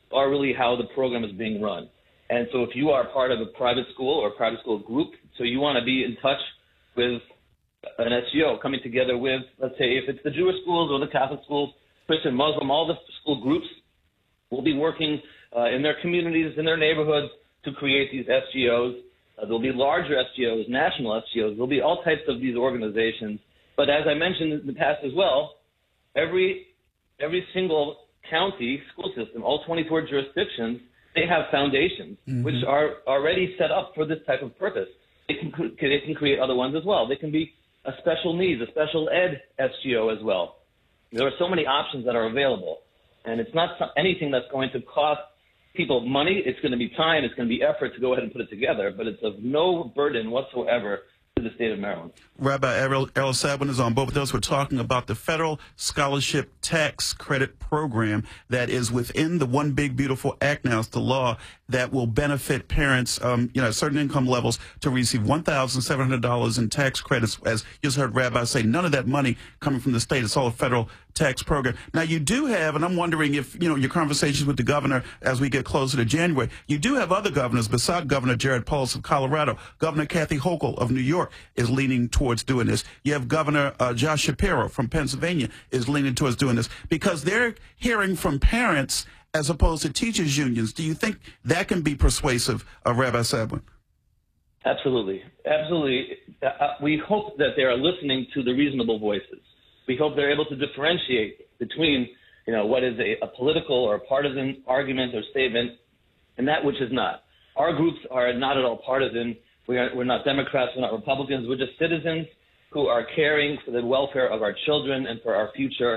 are really how the program is being run. And so if you are part of a private school or a private school group, so you want to be in touch with an SGO coming together with, let's say, if it's the Jewish schools or the Catholic schools, Christian, Muslim, all the school groups will be working in their communities, in their neighborhoods to create these SGOs. There'll be larger SGOs, national SGOs. There'll be all types of these organizations. But as I mentioned in the past as well, every single county school system, all 24 jurisdictions, they have foundations which are already set up for this type of purpose. They can create other ones as well. They can be a special needs, a special ed SGO as well. There are so many options that are available, and it's not anything that's going to cost people money. It's going to be time, it's going to be effort to go ahead and put it together, but it's of no burden whatsoever to the state of Maryland. Rabbi Errol Sabin is on both of those. We're talking about the Federal Scholarship Tax Credit Program that is within the One Big Beautiful Act now. It's the law that will benefit parents, at certain income levels to receive $1,700 in tax credits. As you just heard Rabbi say, none of that money coming from the state. It's all a federal tax program. Now, you do have, and I'm wondering if, your conversations with the governor as we get closer to January, you do have other governors besides Governor Jared Polis of Colorado. Governor Kathy Hochul of New York is leaning towards doing this. You have Governor Josh Shapiro from Pennsylvania is leaning towards doing this because they're hearing from parents as opposed to teachers' unions. Do you think that can be persuasive, Rabbi Sabin? Absolutely. Absolutely. We hope that they are listening to the reasonable voices. We hope they're able to differentiate between, what is a political or a partisan argument or statement and that which is not. Our groups are not at all partisan. We're not Democrats. We're not Republicans. We're just citizens who are caring for the welfare of our children and for our future.